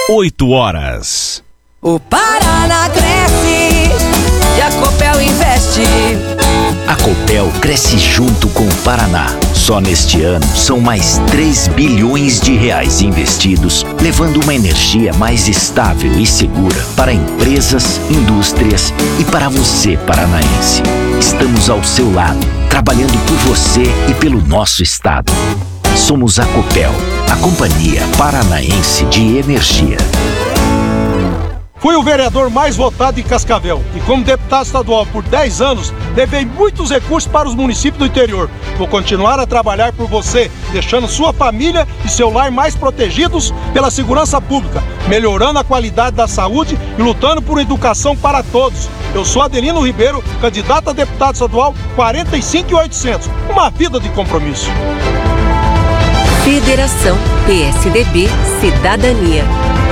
8h. O Paraná cresce e a Copel investe. A Copel cresce junto com o Paraná. Só neste ano são mais 3 bilhões de reais investidos, levando uma energia mais estável e segura para empresas, indústrias e para você, paranaense. Estamos ao seu lado, trabalhando por você e pelo nosso estado. Somos a Copel, a Companhia Paranaense de Energia. Fui o vereador mais votado em Cascavel e, como deputado estadual por 10 anos, levei muitos recursos para os municípios do interior. Vou continuar a trabalhar por você, deixando sua família e seu lar mais protegidos pela segurança pública, melhorando a qualidade da saúde e lutando por educação para todos. Eu sou Adelino Ribeiro, candidato a deputado estadual 45.800. Uma vida de compromisso. Federação PSDB Cidadania.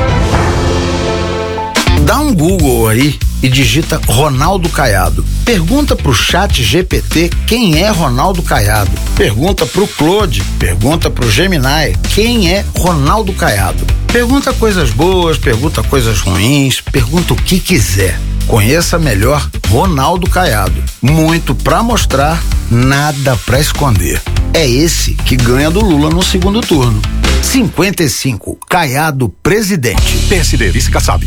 Dá um Google aí e digita Ronaldo Caiado. Pergunta pro Chat GPT quem é Ronaldo Caiado. Pergunta pro Claude, pergunta pro Gemini quem é Ronaldo Caiado. Pergunta coisas boas, pergunta coisas ruins, pergunta o que quiser. Conheça melhor Ronaldo Caiado. Muito pra mostrar, nada pra esconder. É esse que ganha do Lula no segundo turno. 55, Caiado presidente. PSD, vice Kassab.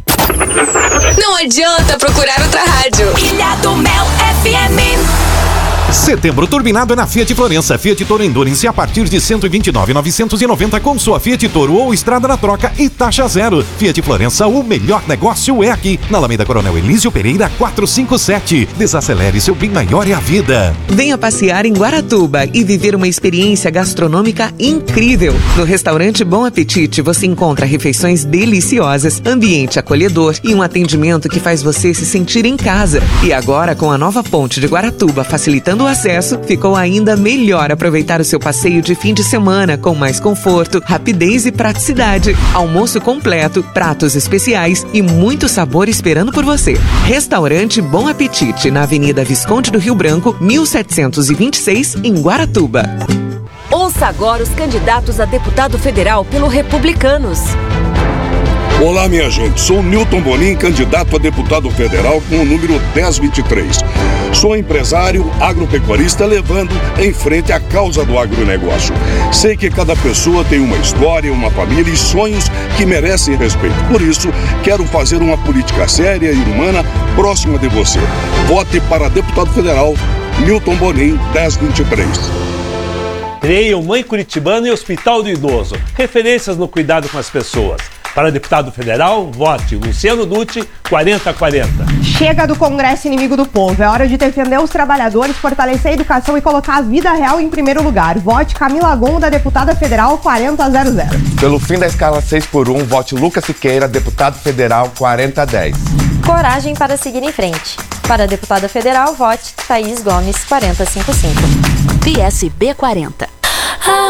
Não adianta procurar outra rádio. Ilha do Mel FM. Setembro turbinado é na Fiat Florença. Fiat Toro Endurance a partir de 129.990 com sua Fiat Toro ou estrada na troca e taxa zero. Fiat Florença, o melhor negócio é aqui, na Alameda Coronel Elísio Pereira 457. Desacelere, seu bem maior é a vida. Venha passear em Guaratuba e viver uma experiência gastronômica incrível. No restaurante Bom Apetite você encontra refeições deliciosas, ambiente acolhedor e um atendimento que faz você se sentir em casa. E agora, com a nova ponte de Guaratuba facilitando o acesso, ficou ainda melhor aproveitar o seu passeio de fim de semana com mais conforto, rapidez e praticidade. Almoço completo, pratos especiais e muito sabor esperando por você. Restaurante Bom Apetite, na Avenida Visconde do Rio Branco, 1726, em Guaratuba. Ouça agora os candidatos a deputado federal pelo Republicanos. Olá, minha gente. Sou Newton Bonin, candidato a deputado federal com o número 1023. Sou empresário agropecuarista levando em frente a causa do agronegócio. Sei que cada pessoa tem uma história, uma família e sonhos que merecem respeito. Por isso, quero fazer uma política séria e humana próxima de você. Vote para deputado federal Newton Bonin, 1023. CREAM, Mãe Curitibana e Hospital do Idoso. Referências no cuidado com as pessoas. Para deputado federal, vote Luciano Dutti, 4040. Chega do Congresso inimigo do povo. É hora de defender os trabalhadores, fortalecer a educação e colocar a vida real em primeiro lugar. Vote Camila Gonda, deputada federal, 4000. Pelo fim da escala 6x1, vote Lucas Siqueira, deputado federal, 4010. Coragem para seguir em frente. Para deputada federal, vote Thaís Gomes, 4055. PSB 40.